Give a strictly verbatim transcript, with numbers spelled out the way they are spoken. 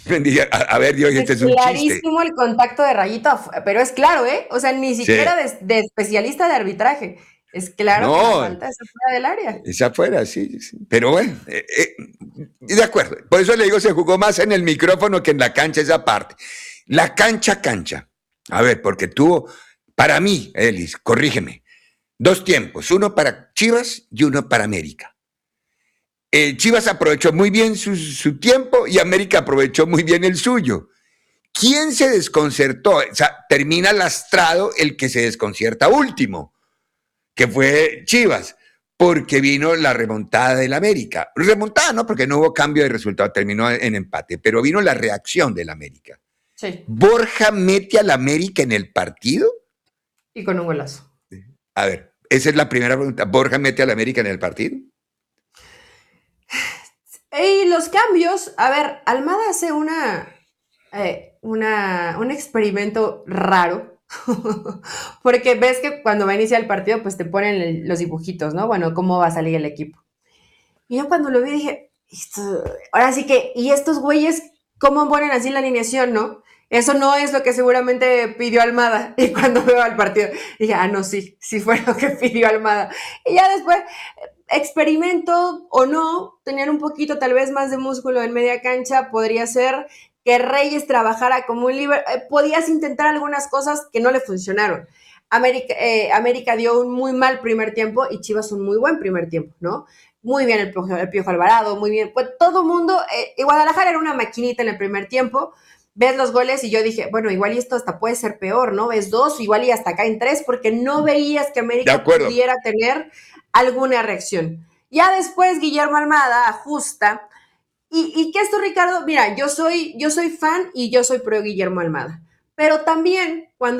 A, a ver, Dios, Es este es un chiste. clarísimo el contacto de rayita, pero es claro, ¿eh? O sea, ni Sí. siquiera de, de especialista de arbitraje. Es claro que la No, falta es fuera del área. es afuera, sí, sí. Pero bueno, eh, eh, de acuerdo. Por eso le digo, se jugó más en el micrófono que en la cancha esa parte. La cancha, cancha. A ver, porque tuvo, para mí, Elis, corrígeme, dos tiempos, uno para Chivas y uno para América. Eh, Chivas aprovechó muy bien su, su tiempo y América aprovechó muy bien el suyo. ¿Quién se desconcertó? O sea, termina lastrado el que se desconcierta último, que fue Chivas, porque vino la remontada del América. Remontada no, porque no hubo cambio de resultado, terminó en empate, pero vino la reacción del América. Sí, ¿Borja mete al América en el partido? y con un golazo. A ver, esa es la primera pregunta. ¿Borja mete al América en el partido? Y los cambios, a ver, Almada hace una, eh, una, un experimento raro, porque ves que cuando va a iniciar el partido, pues te ponen el, los dibujitos, ¿no? Bueno, cómo va a salir el equipo. Y yo cuando lo vi dije, esto, ahora sí que, ¿y estos güeyes cómo ponen así la alineación, no? Eso no es lo que seguramente pidió Almada. Y cuando veo al partido, dije, ah, no, sí, sí fue lo que pidió Almada. Y ya después, experimento o no, tener un poquito tal vez más de músculo en media cancha, podría ser que Reyes trabajara como un líder, eh, podías intentar algunas cosas que no le funcionaron. América, eh, América dio un muy mal primer tiempo y Chivas un muy buen primer tiempo, ¿no? Muy bien el Piojo, el Piojo Alvarado, muy bien, pues todo mundo, eh, y Guadalajara era una maquinita en el primer tiempo, ves los goles y yo dije, bueno, igual y esto hasta puede ser peor, ¿no? Ves dos, igual y hasta acá en tres, porque no veías que De América acuerdo. pudiera tener alguna reacción. Ya después Guillermo Almada ajusta. Y, y que esto, Ricardo, mira, yo soy, yo soy fan y yo soy pro Guillermo Almada. Pero también cuando